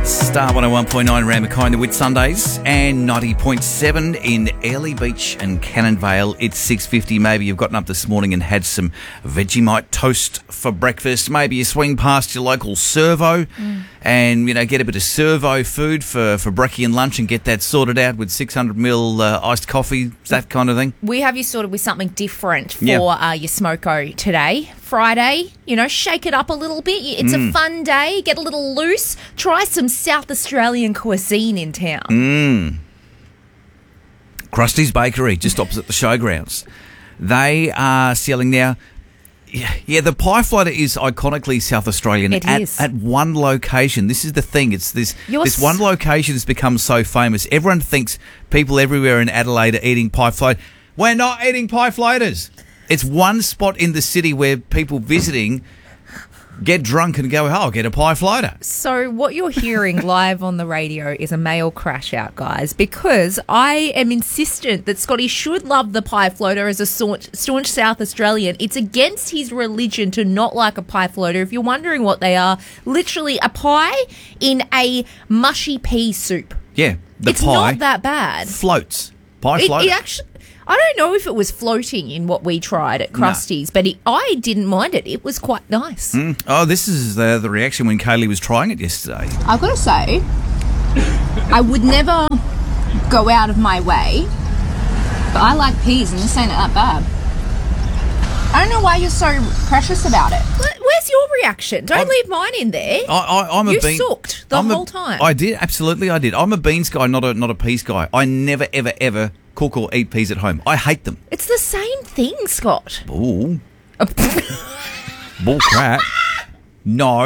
Star 101.9 Ramakine, the Whitsundays, and 90.7 in Airlie Beach and Cannon Vale. It's 6:50. Maybe you've gotten up this morning and had some Vegemite toast for breakfast. Maybe you swing past your local servo and, get a bit of servo food for brekkie and lunch and get that sorted out with 600ml iced coffee, that kind of thing. We have you sorted with something different for your smoko today. Friday, shake it up a little bit. It's a fun day. Get a little loose. Try some South Australian cuisine in town. Krusty's Bakery, just opposite the showgrounds. They are selling now. Yeah, the pie floater is iconically South Australian. It is. At one location. This is the thing. It's this one location has become so famous. Everyone thinks people everywhere in Adelaide are eating pie float. We're not eating pie floaters. It's one spot in the city where people visiting get drunk and go, I'll get a pie floater. So what you're hearing live on the radio is a male crash out, guys, because I am insistent that Scotty should love the pie floater as a staunch South Australian. It's against his religion to not like a pie floater. If you're wondering what they are, literally a pie in a mushy pea soup. Yeah, it's pie not that bad. Floats. Pie floater. It actually... I don't know if it was floating in what we tried at Krusty's, but I didn't mind it. It was quite nice. Oh, this is the reaction when Kaylee was trying it yesterday. I've got to say, I would never go out of my way, but I like peas and this ain't that bad. I don't know why you're so precious about it. Where's your reaction? Don't leave mine in there. You sucked the whole time. I did, absolutely I did. I'm a beans guy, not a peas guy. I never, ever, ever cook or eat peas at home. I hate them. It's the same thing, Scott. Ooh. Bull crap. No,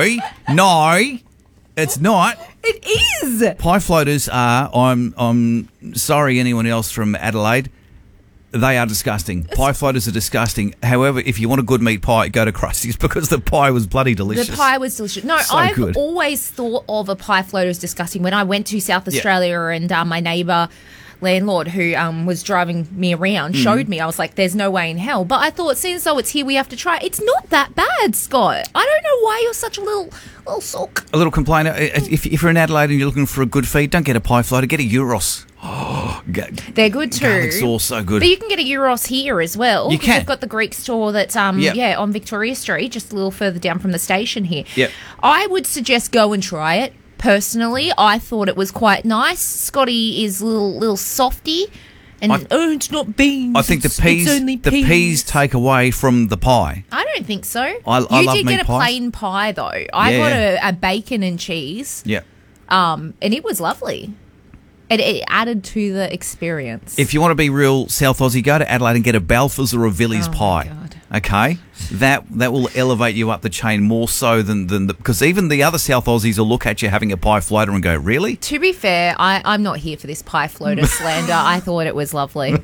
it's not. It is. Pie floaters are, I'm sorry anyone else from Adelaide, they are disgusting. Pie floaters are disgusting. However, if you want a good meat pie, go to Krusty's because the pie was bloody delicious. The pie was delicious. No, so I've good. always thought of a pie floater as disgusting. When I went to South Australia and my neighbour landlord who was driving me around showed me, I was like, there's no way in hell. But I thought, since though it's here, we have to try it. It's not that bad, Scott. I don't know why you're such a little sook. A little complainer. If you're in Adelaide and you're looking for a good feed, don't get a pie floater, get a Euros. Oh, they're good too. Garlic sauce, so good. But you can get a Euros here as well. You can. They've got the Greek store that's on Victoria Street, just a little further down from the station here. Yep. I would suggest go and try it. Personally, I thought it was quite nice. Scotty is a little softy, and it's not beans. I think it's only the peas take away from the pie. I don't think so. I you love did meat get a pies. plain pie though. I got a bacon and cheese. Yeah. And it was lovely. It added to the experience. If you want to be real South Aussie, go to Adelaide and get a Balfour's or a Villiers pie. God. Okay, that will elevate you up the chain more so than because even the other South Aussies will look at you having a pie floater and go, really? To be fair, I'm not here for this pie floater slander. I thought it was lovely.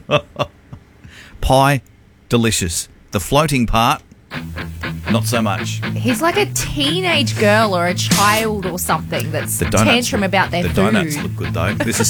Pie, delicious. The floating part, not so much. He's like a teenage girl or a child or something that's tantrum about their food. The donuts look good though. This is